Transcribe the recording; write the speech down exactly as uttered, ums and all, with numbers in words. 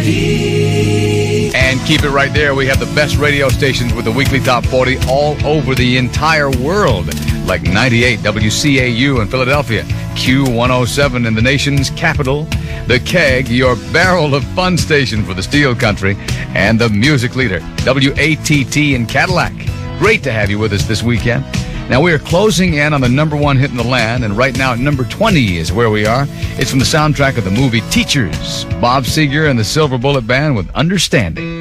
And keep it right there. We have the best radio stations with the weekly top forty all over the entire world, like ninety-eight W C A U in Philadelphia, Q one oh seven in the nation's capital, The Keg, your barrel of fun station for the Steel Country, and the music leader, W A T T in Cadillac. Great to have you with us this weekend. Now, we are closing in on the number one hit in the land, and right now at number twenty is where we are. It's from the soundtrack of the movie Teachers, Bob Seger and the Silver Bullet Band with Understanding.